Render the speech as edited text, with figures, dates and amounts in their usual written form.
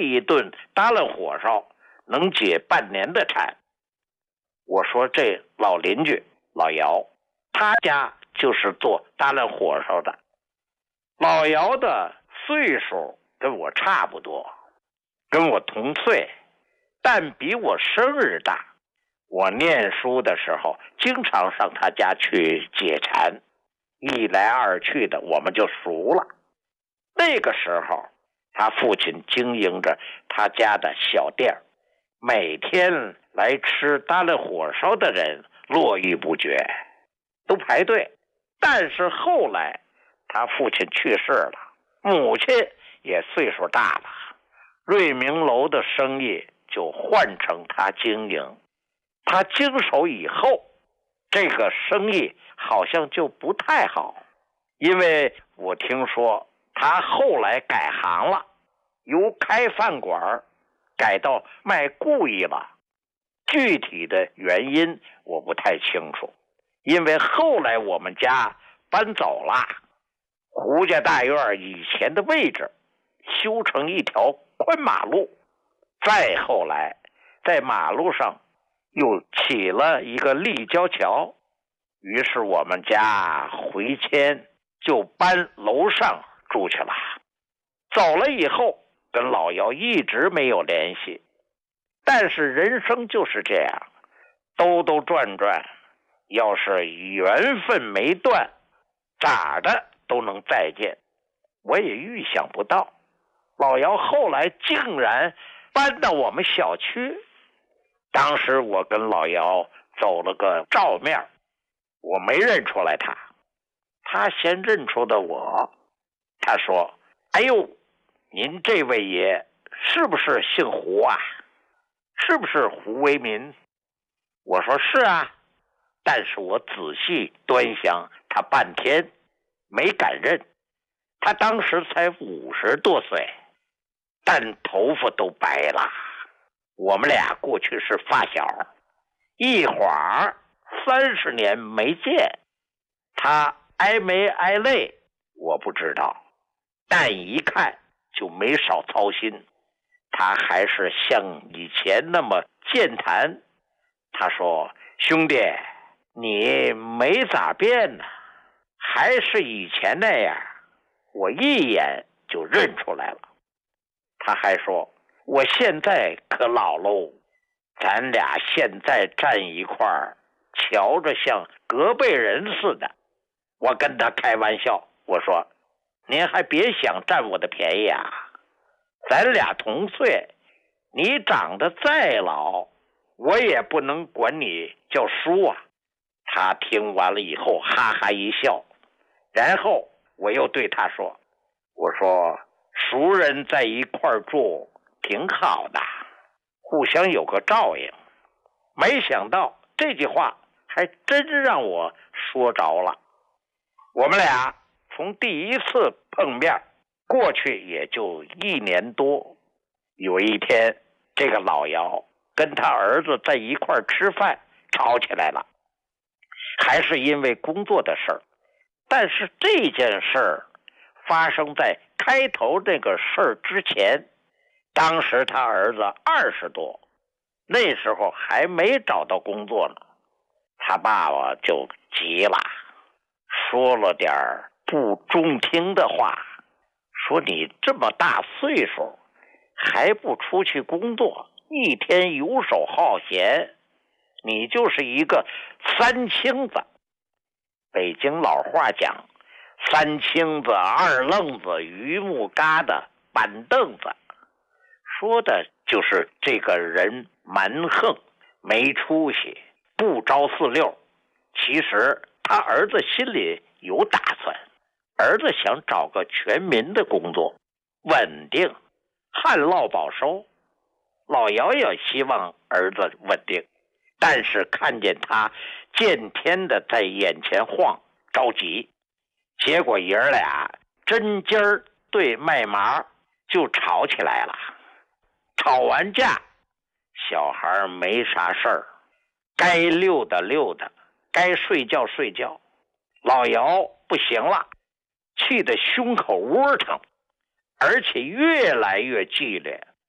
一顿搭烂火烧能解半年的馋。我说这老邻居老姚，他家就是做搭烂火烧的。老姚的岁数跟我差不多，跟我同岁，但比我生日大。我念书的时候经常上他家去解馋，一来二去的我们就熟了。那个时候他父亲经营着他家的小店，每天来吃搭烂火烧的人络绎不绝，都排队。但是后来他父亲去世了，母亲也岁数大了，瑞明楼的生意就换成他经营。他经手以后，这个生意好像就不太好，因为我听说他后来改行了，由开饭馆改到卖故意了。具体的原因我不太清楚，因为后来我们家搬走了，胡家大院以前的位置修成一条宽马路，再后来在马路上又起了一个立交桥，于是我们家回迁就搬楼上住去了。走了以后跟老姚一直没有联系，但是人生就是这样，兜兜转转，要是缘分没断，咋的都能再见。我也预想不到老姚后来竟然搬到我们小区。当时我跟老姚走了个照面，我没认出来他，他先认出的我。他说：哎呦，您这位爷是不是姓胡啊？是不是胡为民？我说是啊，但是我仔细端详他半天没敢认。他当时才50多岁，但头发都白了。我们俩过去是发小，一晃30年没见，他挨没挨累我不知道，但一看就没少操心。他还是像以前那么健谈。他说：兄弟，你没咋变呢，还是以前那样。我一眼就认出来了。他还说：我现在可老喽，咱俩现在站一块儿，瞧着像隔辈人似的。我跟他开玩笑，我说：您还别想占我的便宜啊，咱俩同岁，你长得再老，我也不能管你叫叔啊。他听完了以后哈哈一笑，然后我又对他说：我说熟人在一块儿住挺好的，互相有个照应。没想到这句话还真让我说着了。我们俩从第一次碰面过去也就1年多。有一天，这个老姚跟他儿子在一块儿吃饭，吵起来了，还是因为工作的事儿。但是这件事儿发生在开头这个事儿之前。当时他儿子20多，那时候还没找到工作呢。他爸爸就急了，说了点不中听的话，说你这么大岁数还不出去工作，一天游手好闲，你就是一个三清子。北京老话讲，三清子、二愣子、榆木疙瘩、板凳子，说的就是这个人蛮横，没出息，不着四六。其实他儿子心里有打算，儿子想找个全民的工作，稳定，旱涝保收。老姚也希望儿子稳定，但是看见他见天的在眼前晃，着急。结果爷儿俩针尖儿对麦麻，就吵起来了。吵完架，小孩没啥事儿，该溜达溜达，该睡觉睡觉。老姚不行了，气得胸口窝疼，而且越来越激烈。